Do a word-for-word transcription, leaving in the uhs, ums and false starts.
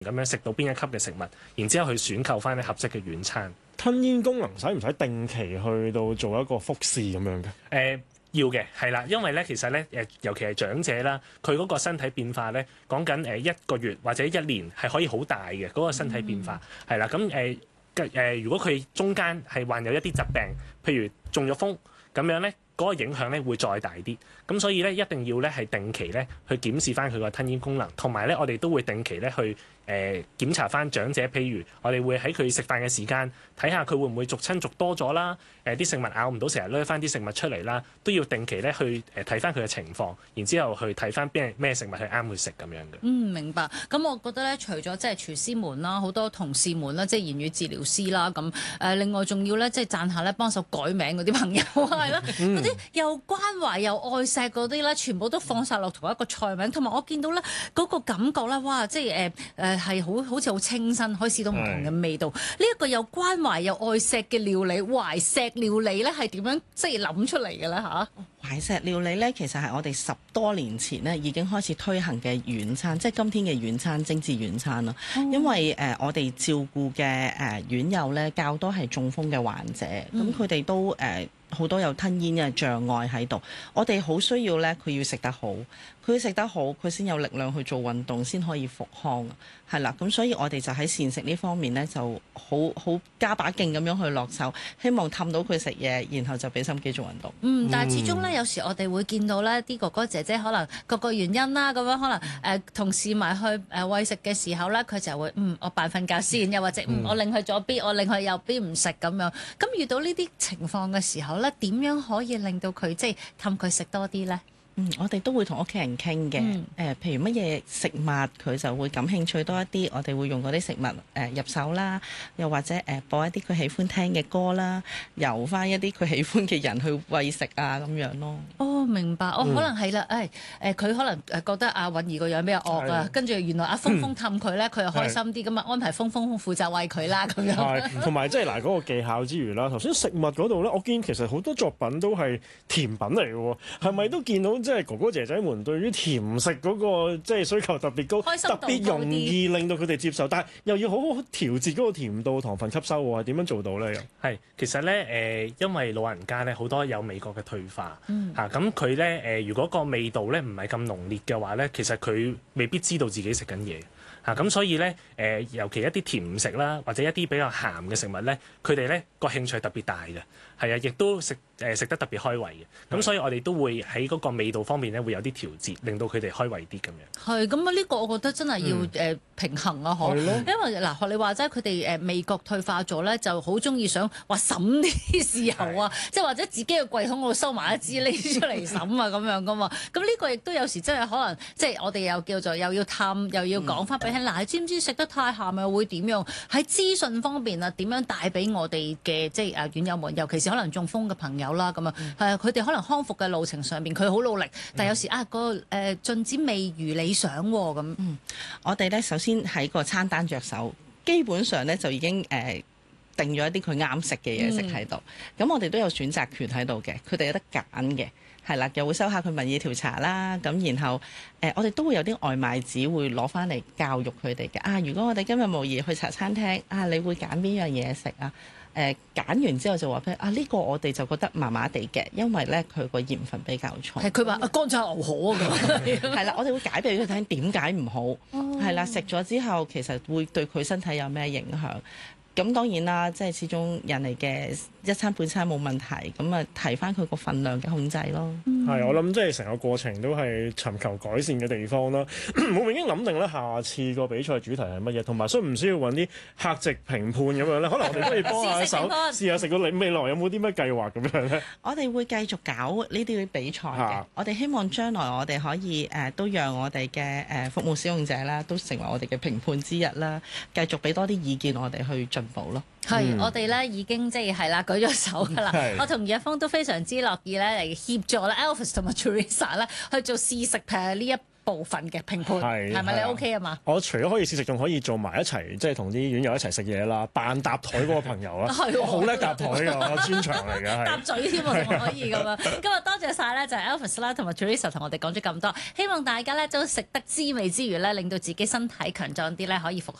咁樣食到邊一級嘅食物，然之後去選購翻啲合適嘅軟餐。 吞嚥功能使唔使定期去到做一個複試咁樣嘅？ 誒、呃要嘅，係啦，因為咧其實咧誒，尤其係長者啦，佢嗰個身體變化咧，講緊誒一個月或者一年係可以好大嘅嗰、嗰個身體變化，係啦、嗯，咁誒嘅誒，如果佢中間係患有一啲疾病，譬如中咗風咁樣咧。嗰個影響咧會再大啲，咁所以咧一定要咧係定期咧去檢視翻佢個吞嚥功能，同埋咧我哋都會定期咧去誒、呃、檢查翻長者，譬如我哋會喺佢食飯嘅時間睇下佢會唔會逐親逐多咗啦，誒、呃、啲食物咬唔到，成日攞翻啲食物出嚟啦，都要定期咧去誒睇翻佢嘅情況，然之後去睇翻邊咩食物係啱佢食咁樣嘅。 嗯，明白。咁我覺得咧，除咗即係廚師們啦，好多同事們啦，即係言語治療師啦，咁誒另外仲要咧即係讚下咧幫手改名嗰啲朋友係啦，嗰啲、嗯、又關懷又愛錫嗰啲咧，全部都放晒落同一個菜名，同埋我見到咧嗰個感覺咧，哇！即係誒誒係好好似好清新，可以試到唔同嘅味道。呢一是個又關懷又愛錫嘅料理，懷錫料理咧係點樣即係諗出嚟嘅咧嚇？ 懷錫料理咧，其實係我哋十多年前咧已經開始推行嘅軟餐，即係今天嘅軟餐精緻軟餐啦。嗯、因為誒、呃、我哋照顧嘅誒院友咧較多係中風嘅患者，咁佢哋都誒。呃好多有吞嚥嘅障礙喺度，我哋好需要咧，佢要食得好，佢食得好，佢先有力量去做運動，先可以復康。係啦，咁所以我哋就喺膳食呢方面咧，就好好加把勁咁樣去落手，希望氹到佢食嘢，然後就俾心機做運動。 嗯，但係始終咧，有時我哋會見到咧，啲哥哥姐姐可能各個原因啦，咁樣可能誒、呃、同事埋去誒餵食嘅時候咧，佢就會嗯我扮瞓覺先，又或者嗯我擰去左邊，我擰去右邊唔食咁樣。咁遇到呢啲情況嘅時候咧，點樣可以令到佢即係氹佢食多啲咧？ 嗯，我哋都會同屋企人傾嘅。誒、嗯呃，譬如乜嘢食物佢就會感興趣多一啲，我哋會用嗰啲食物誒、呃、入手啦，又或者誒、呃、播一啲佢喜歡聽嘅歌啦，由翻一啲佢喜歡嘅人去餵食啊咁樣咯。 哦，明白。哦， 嗯、 可能係啦。誒、哎、誒，佢、呃、可能誒覺得阿允兒個樣比較惡啊，跟住的原來阿峰峰氹佢咧，佢又開心啲，咁啊的安排峰峰負責餵佢啦咁樣。 係，同埋即係嗱嗰個技巧之餘啦，頭先食物嗰度咧，我見其實好多作品都係甜品嚟嘅喎，係咪都見到即係哥哥姐姐們對於甜食嗰個即係需求特別高，特別容易令到佢哋接受，但係又要好好調節嗰個甜度、糖分吸收喎，係點樣做到咧？又係其實咧誒、呃，因為老人家咧好多有味覺嘅退化嚇，咁佢咧誒，如果個味道咧唔係咁濃烈嘅話咧，其實佢未必知道自己食緊嘢。嚇咁、啊、所以咧，誒、呃、尤其一啲甜食啦，或者一啲比較鹹嘅食物咧，佢哋咧個興趣特別大嘅，係啊，亦都食誒食得特別開胃嘅。咁的所以我哋都會喺嗰個味道方面咧，會有啲調節，令到佢哋開胃啲咁樣。係咁啊，呢個我覺得真係要誒、嗯呃、平衡啊，嗬的。因為嗱，學你話齋，佢哋誒味覺退化咗咧，就好中意想話審啲豉油啊，的即係或者自己嘅櫃桶度收埋一支拎出嚟審啊咁樣噶嘛。咁呢個亦都有時真係可能，即係我哋又叫做又要探，又要講翻俾。嗱，你知唔知食得太鹹又會點樣？喺資訊方面啊，點樣帶俾我哋嘅即係誒院友們，尤其是可能中風嘅朋友啦，咁啊、嗯，係佢哋可能康復嘅路程上邊，佢好努力，但有時啊個誒、呃、進展未如理想喎，咁。 嗯，我哋咧首先喺個餐單着手，基本上咧就已經誒、呃、定咗一啲佢啱食嘅嘢食喺度。咁、嗯、我哋都有選擇權喺度嘅，佢哋有得揀嘅。係啦，又會收下佢民意調查啦，咁然後誒、呃，我哋都會有啲外賣紙會攞翻嚟教育佢哋嘅。啊，如果我哋今日無意去茶餐廳，啊，你會揀邊樣嘢食啊？誒、呃，揀完之後就話俾啊，呢、這個我哋就覺得麻麻地嘅，因為咧佢個鹽分比較重。 係佢話啊，乾炒牛河咁。係啦，我哋會解俾佢聽點解唔好。係啦、哦，食咗之後其實會對佢身體有咩影響？咁當然啦，即係始終人嚟嘅一餐半餐冇問題，咁啊提翻佢個份量嘅控制咯。 係，我諗即係成個過程都係尋求改善嘅地方啦。我已經諗定咧，下次個比賽主題係乜嘢，同埋需唔需要揾啲客席評判咁樣咧？可能我哋可以幫下手，試下食個你未來有冇啲咩計劃咁樣咧？ 我哋會繼續搞呢啲比賽嘅。啊、我哋希望將來我哋可以誒、呃、都讓我哋嘅誒服務使用者啦，都成為我哋嘅評判之一啦。繼續俾多啲意見我哋去進步咯。 係，嗯、我哋咧已經即係係啦，舉咗手噶啦。是我同葉鋒都非常之樂意咧嚟協助咧 Elvis 同埋 Teresa 咧去做試食誒呢一部分嘅評判，係咪你 OK 啊嘛？ 我除咗可以試食，仲可以做埋一齊，即係同啲院友一齊食嘢啦，扮搭台嗰個朋友啊，我好叻搭台㗎，我專長嚟嘅， 搭嘴添啊，仲可以咁樣。今日多謝晒咧，就係 Elvis 啦，同埋 Teresa 同我哋講咗咁多，希望大家咧都食得滋味之餘咧，令到自己身體強壯啲咧，可以復